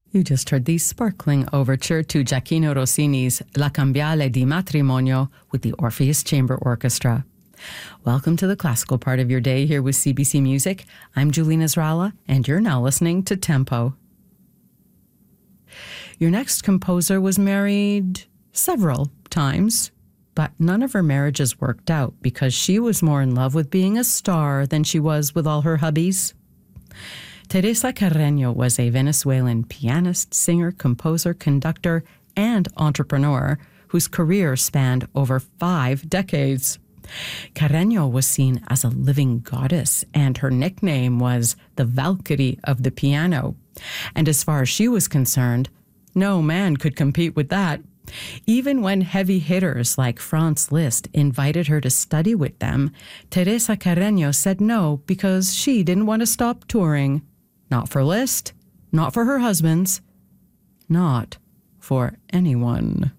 You just heard the sparkling overture to Giacchino Rossini's La Cambiale di Matrimonio with the Orpheus Chamber Orchestra. Welcome to the classical part of your day here with CBC Music. I'm Julina Zrala, and you're now listening to Tempo. Your next composer was married several times, but none of her marriages worked out because she was more in love with being a star than she was with all her hubbies. Teresa Carreño was a Venezuelan pianist, singer, composer, conductor, and entrepreneur whose career spanned over 5 decades. Carreño was seen as a living goddess, and her nickname was the Valkyrie of the piano. And as far as she was concerned, no man could compete with that. Even when heavy hitters like Franz Liszt invited her to study with them, Teresa Carreño said no because she didn't want to stop touring. Not for Liszt, not for her husbands, not for anyone.